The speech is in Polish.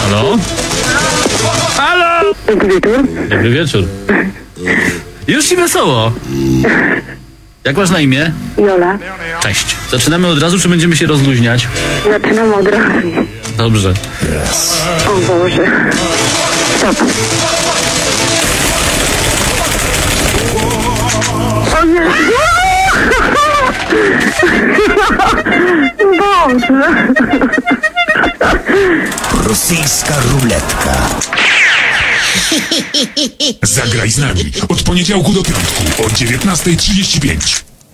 Halo? Halo! Dobry wieczór. Dobry wieczór. Już ci wesoło. Jak masz na imię? Jola. Cześć. Zaczynamy od razu, czy będziemy się rozluźniać? Zaczynam od razu. Dobrze. O Boże. Stop. O Jezu! Boże. Rosyjska ruletka. Zagraj z nami od poniedziałku do piątku o 19:35.